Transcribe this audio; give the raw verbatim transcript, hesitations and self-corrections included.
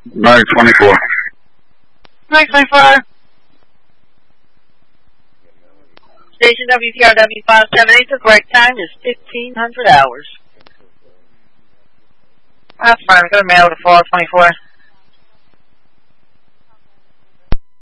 nine twenty-four. nine twenty-four. Station W T R W five seven eight, the correct time is fifteen hundred hours. That's fine, I'm going to mail to four twenty-four.